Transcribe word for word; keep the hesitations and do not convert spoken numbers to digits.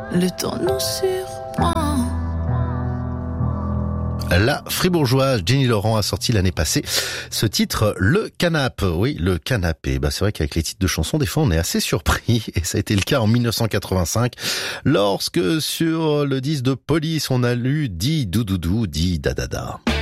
le temps nous surprend. La fribourgeoise Jenny Laurent a sorti l'année passée ce titre, Le Canap. Oui, Le Canapé. Bah, c'est vrai qu'avec les titres de chansons, des fois, on est assez surpris. Et ça a été le cas en dix-neuf cent quatre-vingt-cinq, lorsque sur le disque de Police, on a lu Di Doudoudou, Di Dadada.